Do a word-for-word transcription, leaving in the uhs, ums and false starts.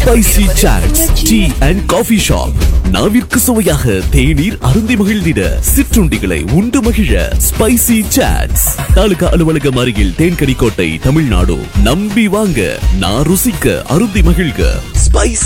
Spicy சாட்ஸ் tea and coffee shop. நாவிற்கு சுவையாக தேநீர் அருந்தி மகிழ்ந்திட, சிற்றுண்டிகளை உண்டு மகிழ ஸ்பைசி சாட்ஸ். தாலுகா அலுவலகம் அருகில் தேன்கனி கோட்டை, தமிழ்நாடு. நம்பி வாங்க, நான் ருசிக்க அருந்தி மகிழ்க. ஸ்பைசி